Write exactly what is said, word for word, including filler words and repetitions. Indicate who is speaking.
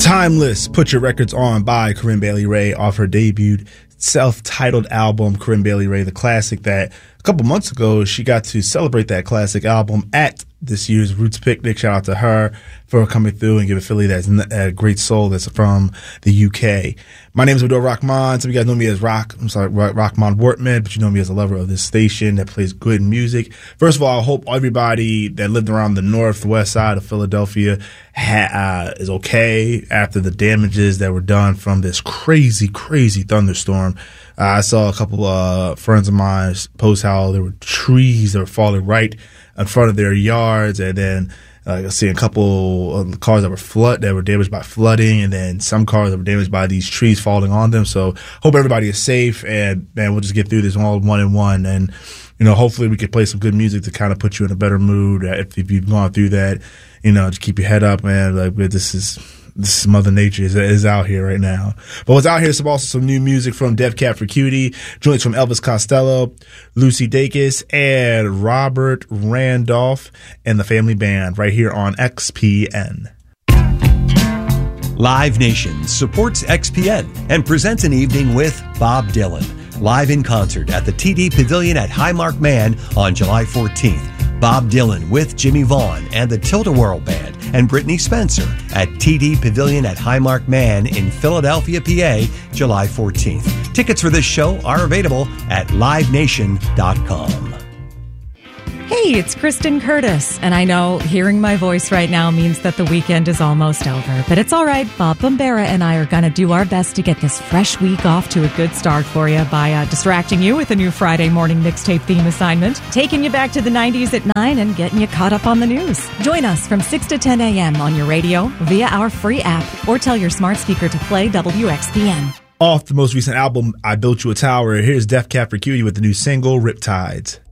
Speaker 1: Timeless, Put Your Records On by Corinne Bailey Rae off her debut self-titled album, Corinne Bailey Rae, the classic that a couple months ago she got to celebrate that classic album at this year's Roots Picnic. Shout out to her for coming through and giving Philly that uh, great soul that's from the U K. My name is Abdul Rahman. Some of you guys know me as Rock. I'm sorry, Rahman Wortman, but you know me as a lover of this station that plays good music. First of all, I hope everybody that lived around the northwest side of Philadelphia ha- uh, is okay after the damages that were done from this crazy, crazy thunderstorm. Uh, I saw a couple uh, friends of mine post how there were trees that were falling right in front of their yards, and then uh, I see a couple of cars that were flood that were damaged by flooding, and then some cars that were damaged by these trees falling on them. So hope everybody is safe, and man, we'll just get through this all one and one, and you know, hopefully we can play some good music to kind of put you in a better mood. If, if you've gone through that, you know, just keep your head up, man. Like this is. This is Mother Nature is, is out here right now. But what's out here is also some new music from Def Cat for Cutie, joints from Elvis Costello, Lucy Dacus, and Robert Randolph and the Family Band right here on X P N.
Speaker 2: Live Nation supports X P N and presents an evening with Bob Dylan, live in concert at the T D Pavilion at Highmark Man on July fourteenth. Bob Dylan with Jimmy Vaughn and the Tilt-A-Whirl Band and Brittany Spencer at T D Pavilion at Highmark Man in Philadelphia, P A, July fourteenth. Tickets for this show are available at live nation dot com.
Speaker 3: Hey, it's Kristen Curtis, and I know hearing my voice right now means that the weekend is almost over, but it's all right. Bob Bombera and I are going to do our best to get this fresh week off to a good start for you by uh, distracting you with a new Friday morning mixtape theme assignment, taking you back to the nineties at nine, and getting you caught up on the news. Join us from six to ten a.m. on your radio, via our free app, or tell your smart speaker to play W X P N.
Speaker 1: Off the most recent album, I Built You a Tower, here's Def Cat for Cutie with the new single, Riptides.